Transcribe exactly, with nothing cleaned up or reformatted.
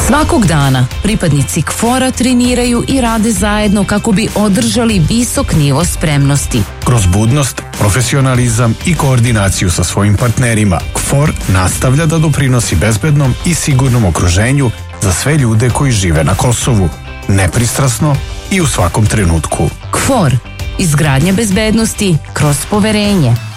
Svakog dana pripadnici K F O R-a treniraju i rade zajedno kako bi održali visok nivo spremnosti. Kroz budnost, profesionalizam i koordinaciju sa svojim partnerima, K F O R nastavlja da doprinosi bezbednom i sigurnom okruženju za sve ljude koji žive na Kosovu, nepristrasno i u svakom trenutku. K F O R. Izgradnja bezbednosti kroz poverenje.